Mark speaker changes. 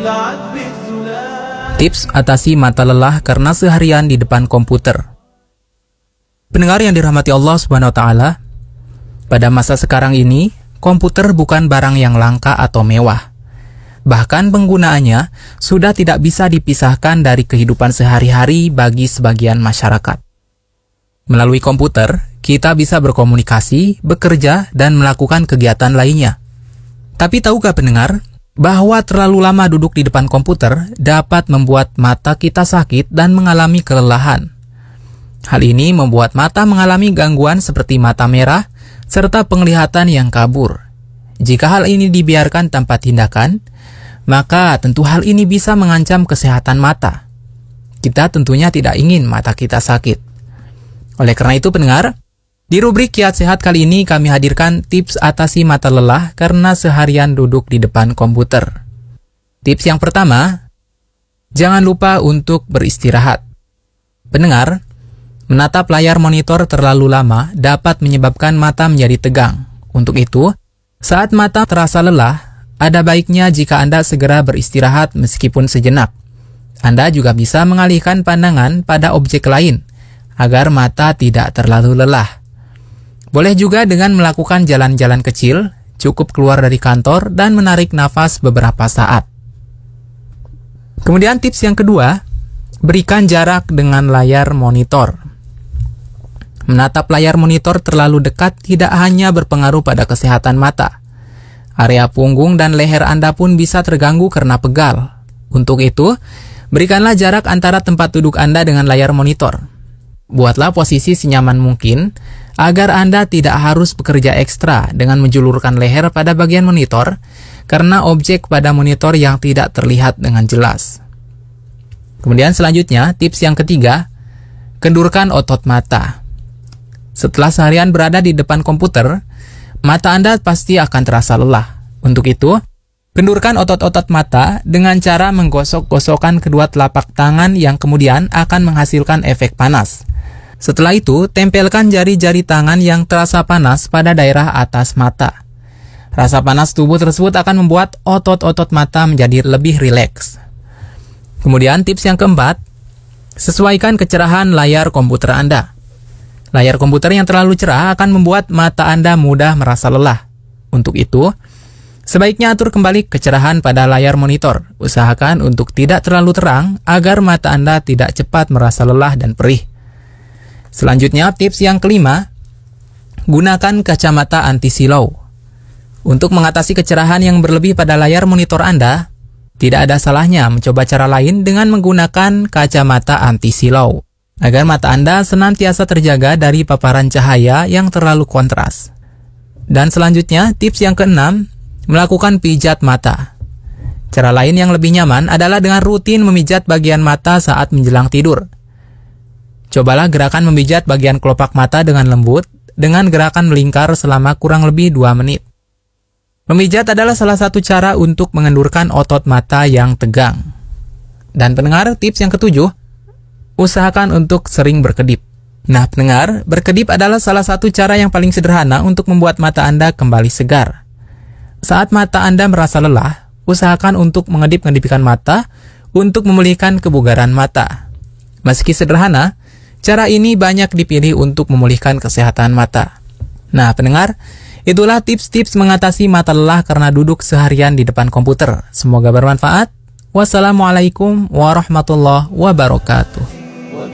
Speaker 1: Tips atasi mata lelah karena seharian di depan komputer. Pendengar yang dirahmati Allah Subhanahu wa taala, pada masa sekarang ini, komputer bukan barang yang langka atau mewah. Bahkan penggunaannya sudah tidak bisa dipisahkan dari kehidupan sehari-hari bagi sebagian masyarakat. Melalui komputer, kita bisa berkomunikasi, bekerja, dan melakukan kegiatan lainnya. Tapi tahukah pendengar, bahwa terlalu lama duduk di depan komputer dapat membuat mata kita sakit dan mengalami kelelahan. Hal ini membuat mata mengalami gangguan seperti mata merah, serta penglihatan yang kabur. Jika hal ini dibiarkan tanpa tindakan, maka tentu hal ini bisa mengancam kesehatan mata. Kita tentunya tidak ingin mata kita sakit. Oleh karena itu pendengar, di rubrik Kiat Sehat kali ini kami hadirkan tips atasi mata lelah karena seharian duduk di depan komputer. Tips yang pertama, jangan lupa untuk beristirahat. Pendengar, menatap layar monitor terlalu lama dapat menyebabkan mata menjadi tegang. Untuk itu, saat mata terasa lelah, ada baiknya jika Anda segera beristirahat meskipun sejenak. Anda juga bisa mengalihkan pandangan pada objek lain, agar mata tidak terlalu lelah. Boleh juga dengan melakukan jalan-jalan kecil, cukup keluar dari kantor dan menarik nafas beberapa saat. Kemudian tips yang kedua, berikan jarak dengan layar monitor. Menatap layar monitor terlalu dekat tidak hanya berpengaruh pada kesehatan mata. Area punggung dan leher Anda pun bisa terganggu karena pegal. Untuk itu, berikanlah jarak antara tempat duduk Anda dengan layar monitor. Buatlah posisi senyaman mungkin, agar Anda tidak harus bekerja ekstra dengan menjulurkan leher pada bagian monitor karena objek pada monitor yang tidak terlihat dengan jelas. Kemudian selanjutnya, tips yang ketiga, kendurkan otot mata. Setelah seharian berada di depan komputer, mata Anda pasti akan terasa lelah. Untuk itu, kendurkan otot-otot mata dengan cara menggosok-gosokkan kedua telapak tangan yang kemudian akan menghasilkan efek panas. Setelah itu, tempelkan jari-jari tangan yang terasa panas pada daerah atas mata. Rasa panas tubuh tersebut akan membuat otot-otot mata menjadi lebih rileks. Kemudian tips yang keempat, sesuaikan kecerahan layar komputer Anda. Layar komputer yang terlalu cerah akan membuat mata Anda mudah merasa lelah. Untuk itu, sebaiknya atur kembali kecerahan pada layar monitor. Usahakan untuk tidak terlalu terang agar mata Anda tidak cepat merasa lelah dan perih. Selanjutnya, tips yang kelima, gunakan kacamata anti-silau. Untuk mengatasi kecerahan yang berlebih pada layar monitor Anda, tidak ada salahnya mencoba cara lain dengan menggunakan kacamata anti-silau, agar mata Anda senantiasa terjaga dari paparan cahaya yang terlalu kontras. Dan selanjutnya, tips yang keenam, melakukan pijat mata. Cara lain yang lebih nyaman adalah dengan rutin memijat bagian mata saat menjelang tidur. Cobalah gerakan memijat bagian kelopak mata dengan lembut, dengan gerakan melingkar selama kurang lebih 2 menit. Memijat adalah salah satu cara untuk mengendurkan otot mata yang tegang. Dan pendengar, tips yang ketujuh, usahakan untuk sering berkedip. Nah pendengar, berkedip adalah salah satu cara yang paling sederhana untuk membuat mata Anda kembali segar. Saat mata Anda merasa lelah, usahakan untuk mengedip-ngedipkan mata untuk memulihkan kebugaran mata. Meski sederhana, cara ini banyak dipilih untuk memulihkan kesehatan mata. Nah, pendengar, itulah tips-tips mengatasi mata lelah karena duduk seharian di depan komputer. Semoga bermanfaat. Wassalamualaikum warahmatullahi wabarakatuh.